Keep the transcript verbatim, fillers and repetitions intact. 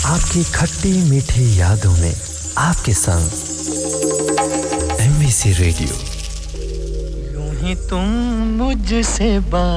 आपकी खट्टी मीठी यादों में आपके संग एमबीसी रेडियो। यूं ही तुम मुझसे बात